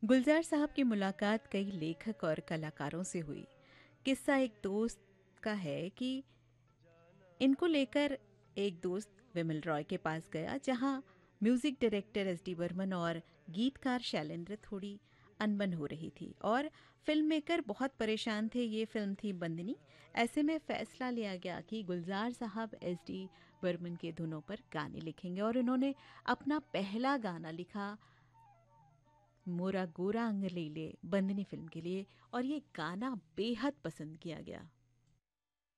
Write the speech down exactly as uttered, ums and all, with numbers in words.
गुलजार साहब की मुलाकात कई लेखक और कलाकारों से हुई। किस्सा एक दोस्त का है कि इनको लेकर एक दोस्त विमल रॉय के पास गया, जहां music director S D Burman और गीतकार शैलेंद्र थोड़ी अनबन हो रही थी और फिल्म मेकर बहुत परेशान थे। ये फिल्म थी बंदनी। ऐसे में फैसला लिया गया कि गुलजार साहब एस डी बर्मन के धुनों पर गाने लिखेंगे और उन्होंने अपना पहला गाना लिखा मोरा गोरा अंग ले ले बंदनी फिल्म के लिए, और ये गाना बेहद पसंद किया गया।